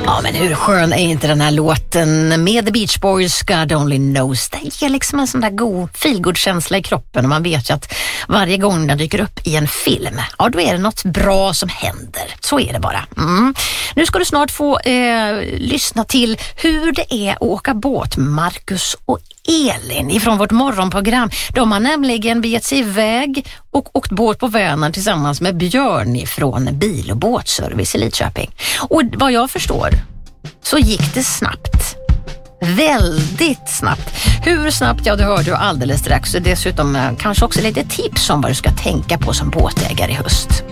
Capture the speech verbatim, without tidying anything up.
Ja, men hur skön är inte den här låten med The Beach Boys, God Only Knows. Det ger liksom en sån där god feelgood-känsla i kroppen och man vet ju att varje gång den dyker upp i en film, ja då är det något bra som händer. Så är det bara. Mm. Nu ska du snart få eh, lyssna till hur det är att åka båt, Marcus och Elin ifrån vårt morgonprogram. De har nämligen begett sig iväg och åkt båt på Vänern tillsammans med Björn ifrån Bil- och båtservice i Lidköping. Och vad jag förstår så gick det snabbt. Väldigt snabbt. Hur snabbt? Ja, det hörde du alldeles strax. Och dessutom kanske också lite tips om vad du ska tänka på som båtägare i höst.